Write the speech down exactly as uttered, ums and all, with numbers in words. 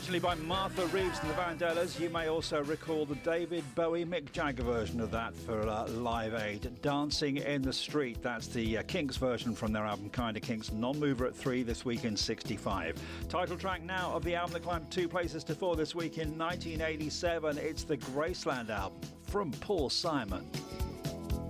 originally by Martha Reeves and the Vandellas. You may also recall the David Bowie Mick Jagger version of that for uh, Live Aid. Dancing in the Street, that's the uh, Kinks version from their album Kinda Kinks. Non-mover at three this week in sixty-five. Title track now of the album that climbed two places to four this week in nineteen eighty-seven. It's the Graceland album from Paul Simon.